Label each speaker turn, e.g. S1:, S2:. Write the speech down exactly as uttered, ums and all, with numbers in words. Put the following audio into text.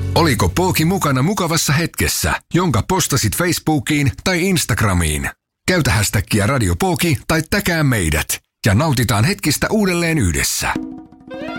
S1: Oliko Pooki mukana mukavassa hetkessä, jonka postasit Facebookiin tai Instagramiin? Käytä hashtaggia Radio Pooki tai täkää meidät ja nautitaan hetkistä uudelleen yhdessä.